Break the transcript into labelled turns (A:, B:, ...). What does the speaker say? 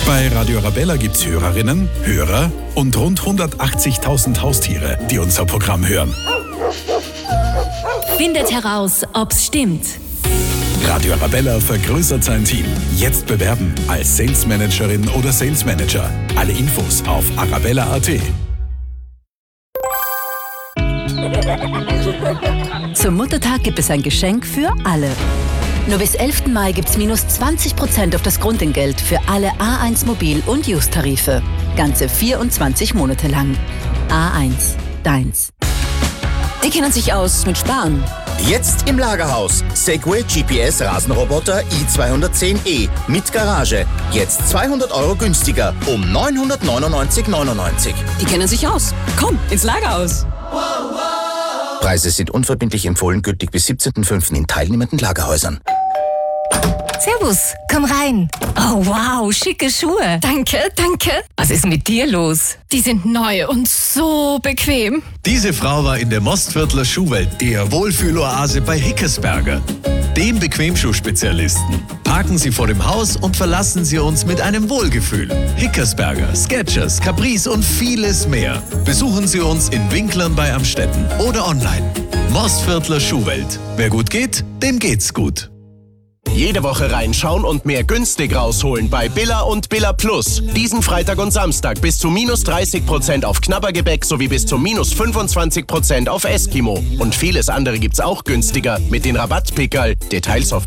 A: Bei Radio Arabella gibt's Hörerinnen, Hörer und rund 180.000 Haustiere, die unser Programm hören.
B: Findet heraus, ob's stimmt.
A: Radio Arabella vergrößert sein Team. Jetzt bewerben als Sales Managerin oder Sales Manager. Alle Infos auf arabella.at.
C: Zum Muttertag gibt es ein Geschenk für alle. Nur bis 11. Mai gibt's minus 20% auf das Grundentgelt für alle A1 Mobil- und Use-Tarife. Ganze 24 Monate lang. A1, deins.
D: Die kennen sich aus mit Sparen.
E: Jetzt im Lagerhaus. Segway GPS Rasenroboter i210e mit Garage. Jetzt 200 € günstiger um 999,99.
D: Die kennen sich aus. Komm, ins Lagerhaus.
E: Preise sind unverbindlich empfohlen, gültig bis 17.05. in teilnehmenden Lagerhäusern.
F: Servus, komm rein.
B: Oh wow, schicke Schuhe.
F: Danke, danke.
B: Was ist mit dir los?
F: Die sind neu und so bequem.
G: Diese Frau war in der Mostviertler Schuhwelt, der Wohlfühloase bei Hickersberger, dem Bequemschuhspezialisten. Parken Sie vor dem Haus und verlassen Sie uns mit einem Wohlgefühl. Hickersberger, Skechers, Caprice und vieles mehr. Besuchen Sie uns in Winklern bei Amstetten oder online. Mostviertler Schuhwelt. Wer gut geht, dem geht's gut.
H: Jede Woche reinschauen und mehr günstig rausholen bei Billa und Billa Plus. Diesen Freitag und Samstag bis zu minus 30% auf Knabbergebäck sowie bis zu minus 25% auf Eskimo. Und vieles andere gibt's auch günstiger mit den Rabattpickerl. Details auf